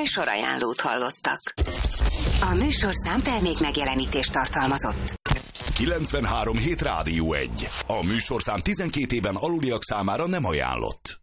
Műsorajánlót hallottak. A műsorszám termék megjelenítést tartalmazott. 93 Hét Rádió 1. A műsorszám 12 éven aluliak számára nem ajánlott.